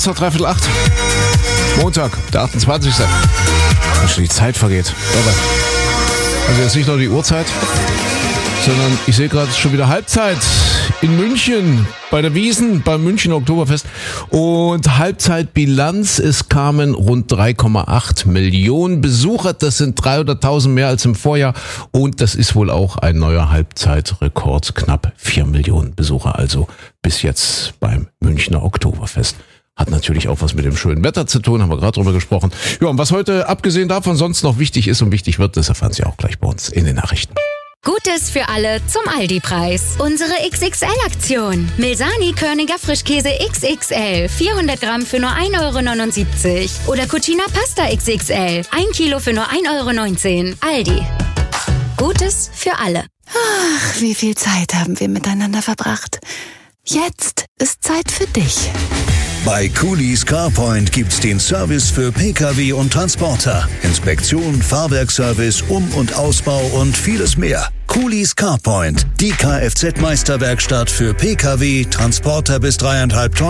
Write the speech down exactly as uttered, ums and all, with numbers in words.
Dreiviertel acht. Montag, der achtundzwanzigste Die Zeit vergeht. Also jetzt nicht nur die Uhrzeit, sondern ich sehe gerade schon wieder Halbzeit in München bei der Wiesn, beim Münchner Oktoberfest. Und Halbzeitbilanz, es kamen rund drei Komma acht Millionen Besucher. Das sind dreihunderttausend mehr als im Vorjahr. Und das ist wohl auch ein neuer Halbzeitrekord. Knapp vier Millionen Besucher also bis jetzt beim Münchner Oktoberfest. Hat natürlich auch was mit dem schönen Wetter zu tun, haben wir gerade drüber gesprochen. Ja, und was heute abgesehen davon sonst noch wichtig ist und wichtig wird, das erfahren Sie auch gleich bei uns in den Nachrichten. Gutes für alle zum Aldi-Preis. Unsere X X L-Aktion. Milsani Körniger Frischkäse X X L. vierhundert Gramm für nur ein Euro neunundsiebzig. Oder Cucina Pasta X X L. ein Kilo für nur ein Euro neunzehn. Aldi. Gutes für alle. Ach, wie viel Zeit haben wir miteinander verbracht. Jetzt ist Zeit für dich. Bei Coolies CarPoint gibt's den Service für Pkw und Transporter. Inspektion, Fahrwerkservice, Um- und Ausbau und vieles mehr. Coolies CarPoint, die Kfz-Meisterwerkstatt für Pkw, Transporter bis dreieinhalb Tonnen.